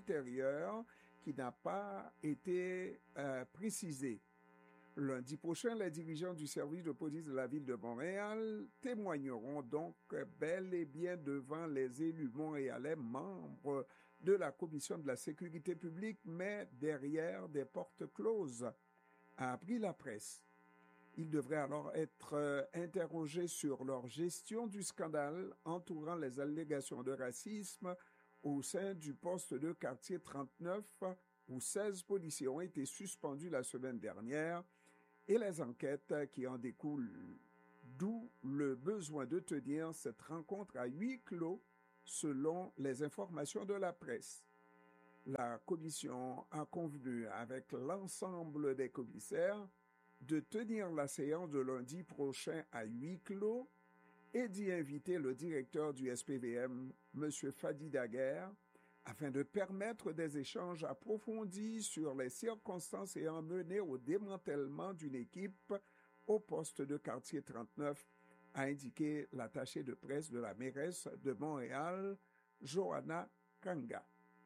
l'intérieur qui n'a pas été précisé. Lundi prochain, les dirigeants du service de police de la ville de Montréal témoigneront donc bel et bien devant les élus montréalais membres de la Commission de la sécurité publique, mais derrière des portes closes, a appris la presse. Ils devraient alors être interrogés sur leur gestion du scandale entourant les allégations de racisme au sein du poste de quartier 39, où 16 policiers ont été suspendus la semaine dernière, et les enquêtes qui en découlent, d'où le besoin de tenir cette rencontre à huis clos selon les informations de la presse. La commission a convenu avec l'ensemble des commissaires de tenir la séance de lundi prochain à huis clos et d'y inviter le directeur du SPVM, M. Fadi Daguerre, afin de permettre des échanges approfondis sur les circonstances ayant mené au démantèlement d'une équipe au poste de quartier 39, a indiqué l'attachée de presse de la mairesse de Montréal, Johanna Kanga.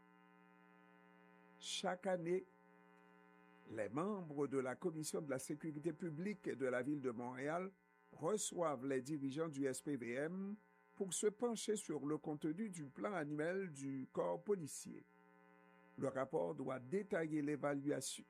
Chaque année, les membres de la Commission de la sécurité publique de la ville de Montréal reçoivent les dirigeants du SPVM pour se pencher sur le contenu du plan annuel du corps policier. Le rapport doit détailler l'évolution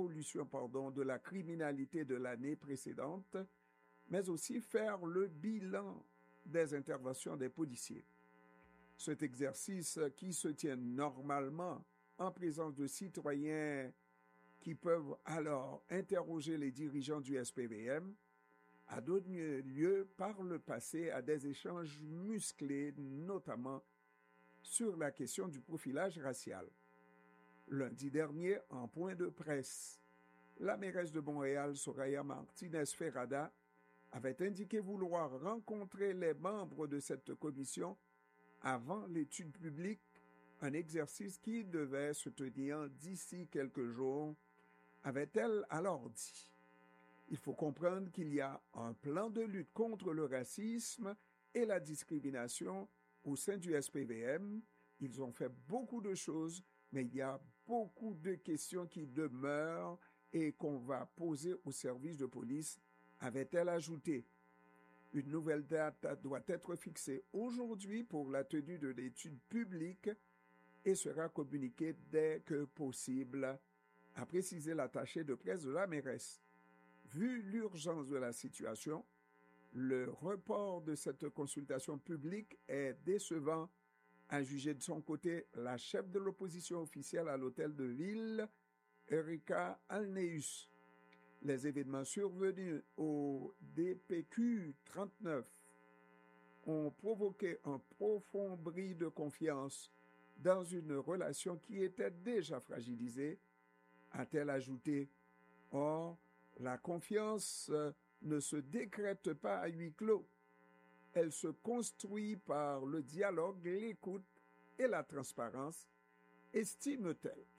de la criminalité de l'année précédente, mais aussi faire le bilan des interventions des policiers. Cet exercice, qui se tient normalement en présence de citoyens qui peuvent alors interroger les dirigeants du SPVM, a donné lieu par le passé à des échanges musclés, notamment sur la question du profilage racial. Lundi dernier, en point de presse, la mairesse de Montréal, Soraya Martinez Ferrada, avait indiqué vouloir rencontrer les membres de cette commission avant l'étude publique, un exercice qui devait se tenir d'ici quelques jours, avait-elle alors dit. Il faut comprendre qu'il y a un plan de lutte contre le racisme et la discrimination au sein du SPVM. Ils ont fait beaucoup de choses, mais il y a beaucoup de questions qui demeurent et qu'on va poser au service de police, avait-elle ajouté. Une nouvelle date doit être fixée aujourd'hui pour la tenue de l'étude publique et sera communiquée dès que possible, a précisé l'attaché de presse de la mairesse. Vu l'urgence de la situation, le report de cette consultation publique est décevant, a jugé de son côté la chef de l'opposition officielle à l'hôtel de ville, Erika Alneus. Les événements survenus au DPQ 39 ont provoqué un profond bris de confiance dans une relation qui était déjà fragilisée, a-t-elle ajouté. Or, la confiance ne se décrète pas à huis clos. Elle se construit par le dialogue, l'écoute et la transparence, estime-t-elle.